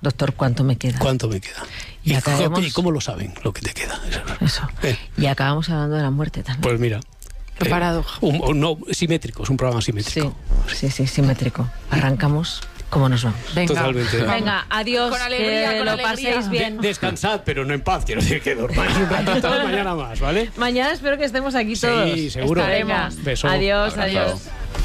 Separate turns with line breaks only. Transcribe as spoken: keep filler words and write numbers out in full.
doctor, ¿cuánto me queda?
¿Cuánto me queda?
Y,
¿Y,
acabemos...
¿Y cómo lo saben lo que te queda?
Eso. Eh. Y acabamos hablando de la muerte también.
Pues mira.
Qué eh, paradoja.
Un, un, no, simétrico, es un programa simétrico.
Sí, sí, sí, simétrico. Arrancamos como nos vamos.
Venga,
totalmente.
Venga, adiós,
con alegría,
que
con
lo
alegría.
paséis bien.
De, descansad, pero no en paz, quiero decir que dormáis un ratito mañana más, ¿vale?
Mañana espero que estemos aquí todos.
Sí, seguro.
Estaremos.
Beso.
Adiós,
Abrazo.
adiós.